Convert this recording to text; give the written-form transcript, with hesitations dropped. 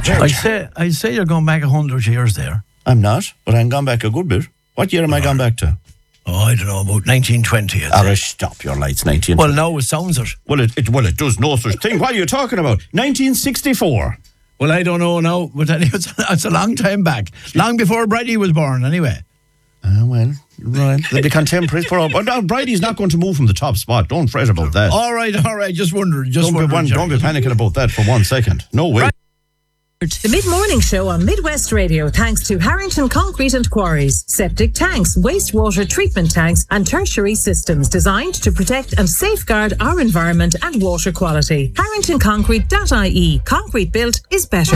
I'd say you're going back 100 years there. I'm not, but I'm gone back a good bit. What year am I gone back to? Oh, I don't know, about 1920. Stop your lights, 1920. Well, no, it sounds it. Well, it does no such thing. What are you talking about? 1964. Well, I don't know now, but it's a long time back. Long before Bridie was born, anyway. Well, right. They'll be contemporaries. But Bridie's not going to move from the top spot. Don't fret about that. All right. Just wondering. Don't be panicking about that for 1 second. No way. The Mid-Morning Show on Midwest Radio, thanks to Harrington Concrete and Quarries. Septic tanks, wastewater treatment tanks and tertiary systems designed to protect and safeguard our environment and water quality. HarringtonConcrete.ie. Concrete built is better.